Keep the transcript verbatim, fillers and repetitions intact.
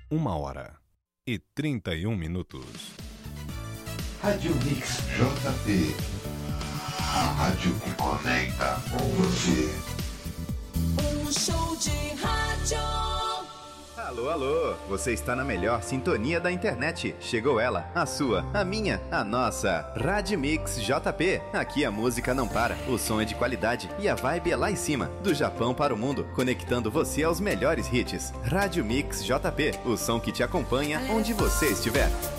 Uma hora e trinta e um minutos. Rádio Mix J P. A rádio que conecta com você. Um show de rádio. Alô, alô, você está na melhor sintonia da internet. Chegou ela, a sua, a minha, a nossa Rádio Mix J P. Aqui a música não para, o som é de qualidade e a vibe é lá em cima, do Japão para o mundo, conectando você aos melhores hits. Rádio Mix J P, o som que te acompanha onde você estiver.